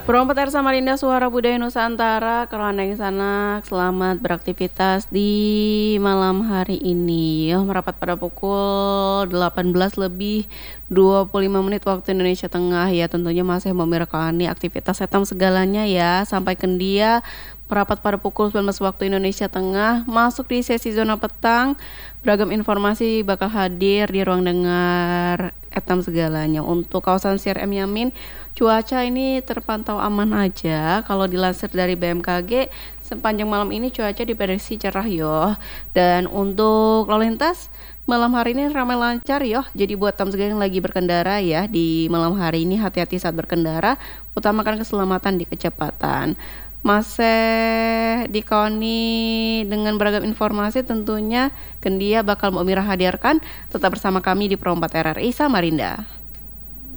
Perompat Ersa Marinda Suara Budaya Nusantara, Kerana yang Sanak, selamat beraktivitas di malam hari ini. Merapat pada pukul 18 lebih 25 menit waktu Indonesia Tengah ya. Tentunya masih memirkani aktivitas setam segalanya ya. Sampai kendia merapat pada pukul 19 waktu Indonesia Tengah, masuk di sesi zona petang. Beragam informasi bakal hadir di ruang dengar etam segalanya. Untuk kawasan CRM Yamin, cuaca ini terpantau aman aja. Kalau dilansir dari BMKG, sepanjang malam ini cuaca diprediksi cerah yo. Dan untuk lalu lintas, malam hari ini ramai lancar yo. Jadi buat tam segala yang lagi berkendara ya, di malam hari ini hati-hati saat berkendara, utamakan keselamatan di kecepatan. Masih dikawani dengan beragam informasi tentunya Kendia bakal mau hadirkan. Tetap bersama kami di Perompat RRI Samarinda.